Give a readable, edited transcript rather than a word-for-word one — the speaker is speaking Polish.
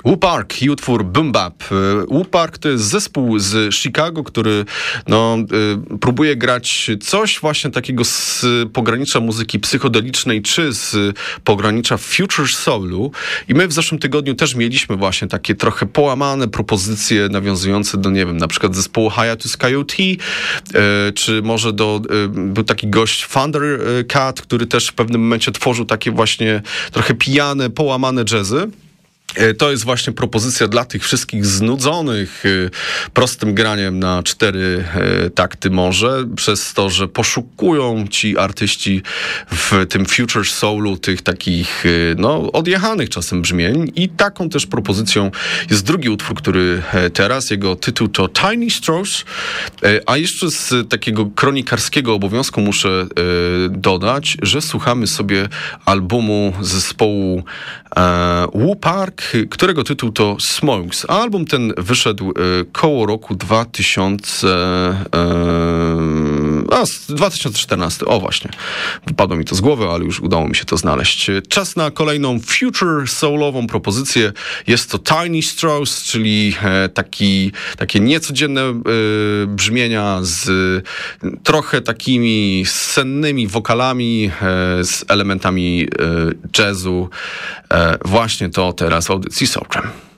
Woo Park i utwór Boom Bap. Woo Park to jest zespół z Chicago, który próbuje grać coś właśnie takiego z pogranicza muzyki psychodelicznej, czy z pogranicza future soulu. I my w zeszłym tygodniu też mieliśmy właśnie takie trochę połamane propozycje nawiązujące do, nie wiem, na przykład zespołu Hiatus Coyote, czy może był taki gość Thundercat, który też w pewnym momencie tworzył takie właśnie trochę pijane, połamane jazzy. To jest właśnie propozycja dla tych wszystkich znudzonych prostym graniem na 4 takty może, przez to, że poszukują ci artyści w tym future soulu tych takich odjechanych czasem brzmień, i taką też propozycją jest drugi utwór, który teraz, jego tytuł to Tiny Straws, a jeszcze z takiego kronikarskiego obowiązku muszę dodać, że słuchamy sobie albumu zespołu Woo Park, którego tytuł to Smokes. Album ten wyszedł koło roku 2014. O właśnie, wypadło mi to z głowy, ale już udało mi się to znaleźć. Czas na kolejną future soulową propozycję. Jest to Tiny Straws, czyli takie niecodzienne brzmienia z trochę takimi sennymi wokalami, z elementami jazzu. Właśnie to teraz w audycji Soulchem.